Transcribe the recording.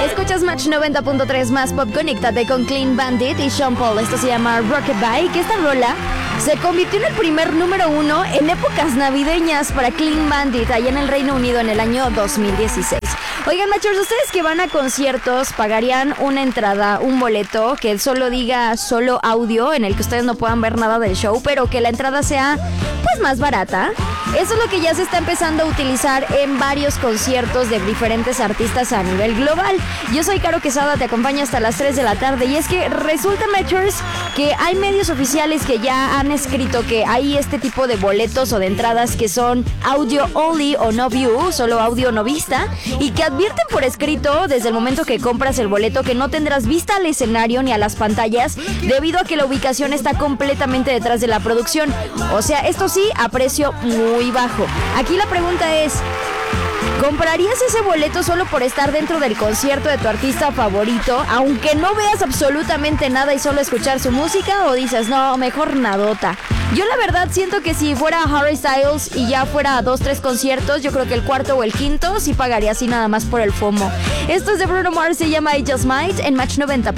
Escuchas Match 90.3 más pop. Conéctate con Clean Bandit y Sean Paul. Esto se llama Rockabye, que esta rola se convirtió en el primer número 1 en épocas navideñas para Clean Bandit allá en el Reino Unido en el año 2016. Oigan, machos, ustedes que van a conciertos, ¿pagarían una entrada, un boleto que solo diga solo audio, en el que ustedes no puedan ver nada del show, pero que la entrada sea pues más barata? Eso es lo que ya se está empezando a utilizar en varios conciertos de diferentes artistas a nivel global. Yo soy Caro Quesada, te acompaño hasta las 3 de la tarde. Y es que resulta, machos, que hay medios oficiales que ya han escrito que hay este tipo de boletos o de entradas que son audio only o no view, solo audio no vista, y que advierten por escrito desde el momento que compras el boleto que no tendrás vista al escenario ni a las pantallas debido a que la ubicación está completamente detrás de la producción. O sea, esto sí, a precio muy bajo. Aquí la pregunta es: ¿comprarías ese boleto solo por estar dentro del concierto de tu artista favorito, aunque no veas absolutamente nada y solo escuchar su música? ¿O dices, no, mejor nadota? Yo la verdad siento que si fuera Harry Styles y ya fuera a 2-3 conciertos, yo creo que el cuarto o el quinto sí pagaría así nada más por el FOMO. Esto es de Bruno Mars, se llama I Just Might en Match 90.